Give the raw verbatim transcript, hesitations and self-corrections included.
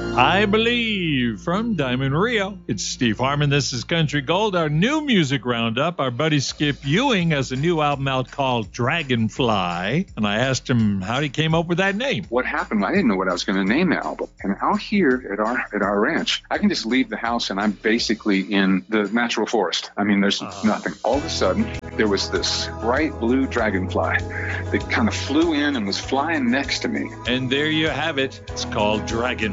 I Believe from Diamond Rio. It's Steve Harmon. This is Country Gold, our new music roundup. Our buddy Skip Ewing has a new album out called Dragonfly. And I asked him how he came up with that name. What happened, I didn't know what I was going to name the album. And out here at our at our ranch, I can just leave the house and I'm basically in the natural forest. I mean, there's uh, nothing. All of a sudden, there was this bright blue dragonfly that kind of flew in and was flying next to me. And there you have it. It's called Dragon.